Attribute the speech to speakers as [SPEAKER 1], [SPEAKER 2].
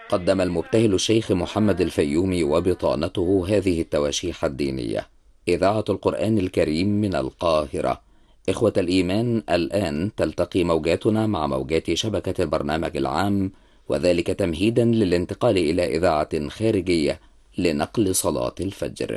[SPEAKER 1] قدم المبتهل الشيخ محمد الفيومي وبطانته هذه التواشيح الدينية. إذاعة القرآن الكريم من القاهرة. إخوة الإيمان، الآن تلتقي موجاتنا مع موجات شبكة البرنامج العام، وذلك تمهيدا للانتقال إلى إذاعة خارجية لنقل صلاة الفجر.